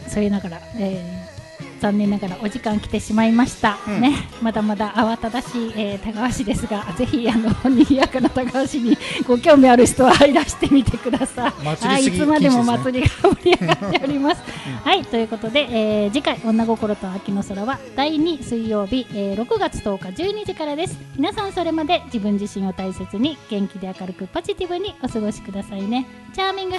そういうながら、残念ながらお時間来てしまいました、ね。まだまだ慌ただしい、田川市ですが、ぜひ賑やかな田川市にご興味ある人はいらしてみてください。はい、いつまでも祭りが盛り上がっております。はい、ということで、次回女心と秋の空は第2水曜日、6月10日12時からです。皆さんそれまで自分自身を大切に元気で明るくポジティブにお過ごしくださいね。チャーミング